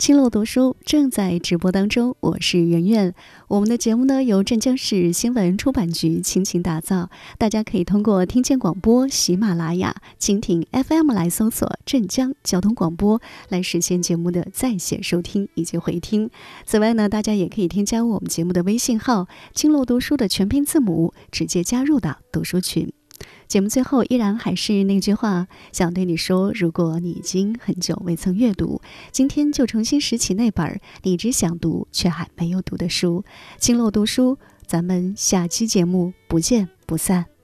青楼读书正在直播当中，我是圆圆。我们的节目呢由镇江市新闻出版局倾情打造，大家可以通过听见广播、喜马拉雅、蜻蜓 FM 来搜索镇江交通广播，来实现节目的在线收听以及回听。此外呢，大家也可以添加我们节目的微信号青楼读书的全拼字母，直接加入到读书群。节目最后依然还是那句话，想对你说，如果你已经很久未曾阅读，今天就重新拾起那本你只想读却还没有读的书。青楼读书，咱们下期节目不见不散。